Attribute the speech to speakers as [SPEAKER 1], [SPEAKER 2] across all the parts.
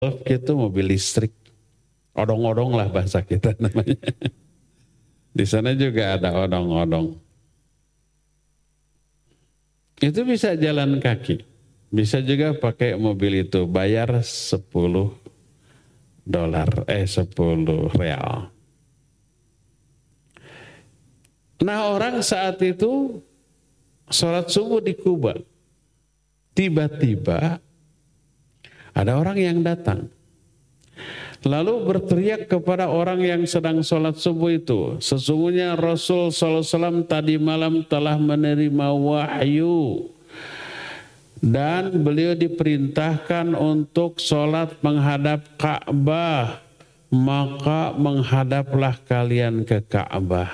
[SPEAKER 1] gitu, mobil listrik. Odong-odong lah bahasa kita namanya. Di sana juga ada odong-odong. Itu bisa jalan kaki. Bisa juga pakai mobil itu, bayar $10, 10 real. Nah, orang saat itu sholat subuh di Kuba. Tiba-tiba ada orang yang datang. Lalu berteriak kepada orang yang sedang sholat subuh itu, sesungguhnya Rasul SAW tadi malam telah menerima wahyu dan beliau diperintahkan untuk sholat menghadap Ka'bah, maka menghadaplah kalian ke Ka'bah.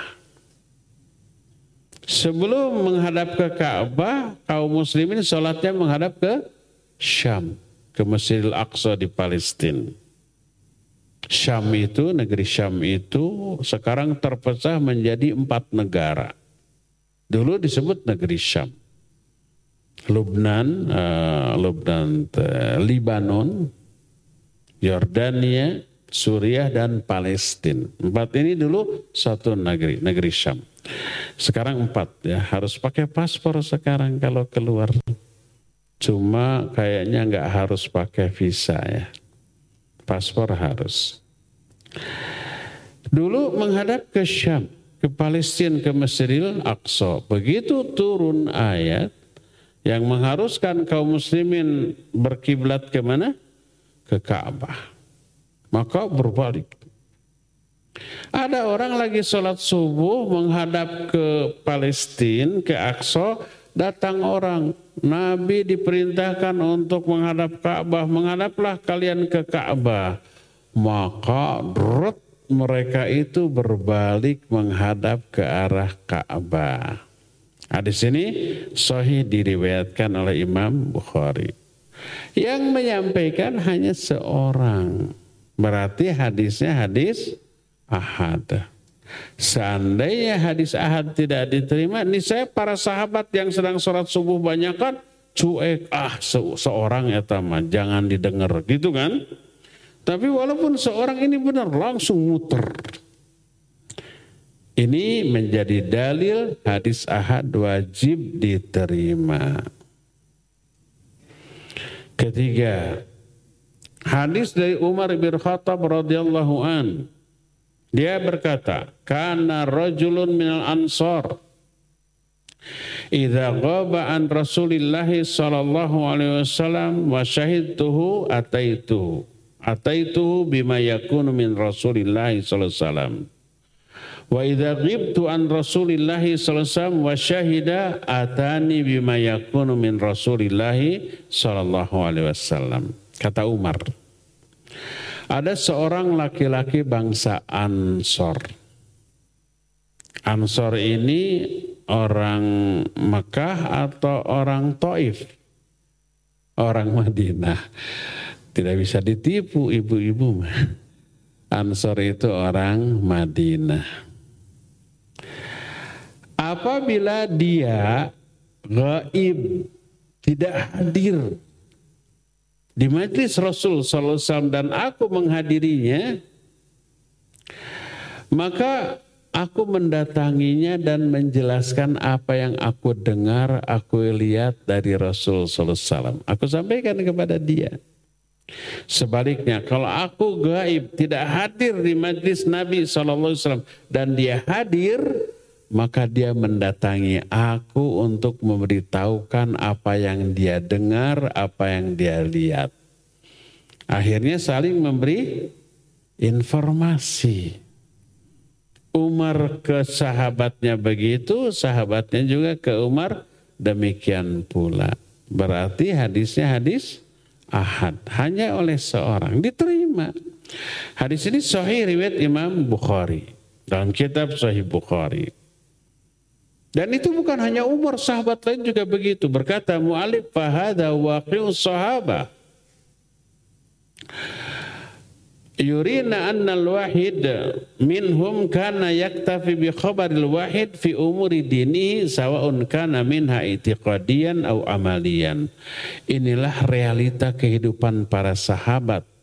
[SPEAKER 1] Sebelum menghadap ke Ka'bah, kaum muslimin sholatnya menghadap ke Syam, ke Masjidil Aqsa di Palestina. Syam itu, negeri Syam itu sekarang terpecah menjadi 4 negara. Dulu disebut negeri Syam. Lubnan, Libanon, Yordania, Suriah dan Palestina. 4 ini dulu satu negeri, negeri Syam. Sekarang 4 ya, harus pakai paspor sekarang kalau keluar. Cuma kayaknya nggak harus pakai visa ya. Paspor harus. Dulu menghadap ke Syam, ke Palestina, ke Masjidil Aqsa. Begitu turun ayat yang mengharuskan kaum muslimin berkiblat ke mana? Ke Ka'bah. Maka berbalik. Ada orang lagi sholat subuh menghadap ke Palestina, ke Aqsa, datang orang. Nabi diperintahkan untuk menghadap Ka'bah, menghadaplah kalian ke Ka'bah. Maka mereka itu berbalik menghadap ke arah Ka'bah. Hadis ini sahih diriwayatkan oleh Imam Bukhari. Yang menyampaikan hanya seorang. Berarti hadisnya hadis ahad. Seandainya hadis ahad tidak diterima, niscaya para sahabat yang sedang sholat subuh banyak kan cuek, seorang etama jangan didengar gitu kan. Tapi walaupun seorang ini benar langsung muter. Ini menjadi dalil hadis ahad wajib diterima. Ketiga, hadis dari Umar bin Khattab radhiyallahu an. Dia berkata, kana rajulun minal ansar idza ghaba an Rasulillah sallallahu alaihi wasallam wa syahidtuhu ataituhu bima yakunu min Rasulillah sallallahu alaihi wasallam. Wa idza ghibtu an Rasulillah sallallahu alaihi wasallam wa syahida atani bima yakunu min Rasulillah sallallahu alaihi wasallam. Kata Umar, ada seorang laki-laki bangsa Ansor. Ansor ini orang Mekah atau orang Taif? Orang Madinah. Tidak bisa ditipu ibu-ibu. Ansor itu orang Madinah. Apabila dia gaib, tidak hadir di majlis Rasul sallallahu alaihi wasallam dan aku menghadirinya, maka aku mendatanginya dan menjelaskan apa yang aku dengar, aku lihat dari Rasul sallallahu alaihi wasallam. Aku sampaikan kepada dia. Sebaliknya, kalau aku gaib, tidak hadir di majlis Nabi sallallahu alaihi wasallam dan dia hadir, maka dia mendatangi aku untuk memberitahukan apa yang dia dengar, apa yang dia lihat. Akhirnya saling memberi informasi. Umar ke sahabatnya begitu, sahabatnya juga ke Umar demikian pula. Berarti hadisnya hadis ahad, hanya oleh seorang diterima. Hadis ini sahih riwayat Imam Bukhari dalam kitab Sahih Bukhari. Dan itu bukan hanya Umar, sahabat lain juga begitu. Berkata mu'alif, fahadha waqi'us sahabah. Yurina annal wahid minhum kana yaktafi bi khabaril wahid fi umuri dini sawa'un kana minha i'tiqadiyan au amaliyan. Inilah realita kehidupan para sahabat.